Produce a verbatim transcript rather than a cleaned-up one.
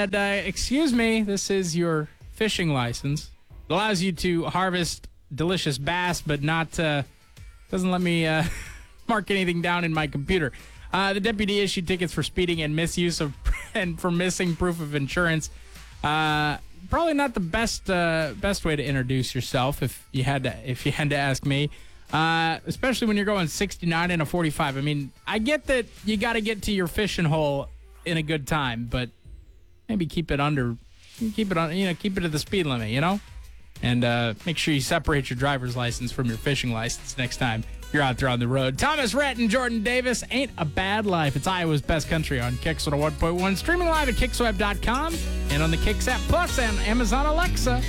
said, uh, excuse me, this is your fishing license. It allows you to harvest delicious bass, but not, uh, doesn't let me uh, mark anything down in my computer. Uh, the deputy issued tickets for speeding and misuse of, and for missing proof of insurance. Uh, probably not the best uh, best way to introduce yourself if you had to if you had to ask me, uh, especially when you're going sixty-nine and a forty-five. I mean, I get that you got to get to your fishing hole in a good time, but maybe keep it under, keep it on, you know, keep it at the speed limit, you know, and uh, make sure you separate your driver's license from your fishing license next time you're out there on the road. Thomas Rhett and Jordan Davis, Ain't a Bad Life. It's Iowa's best country on Kicks one oh one point one. Streaming live at kicks web dot com and on the Kicks app, plus on Amazon Alexa.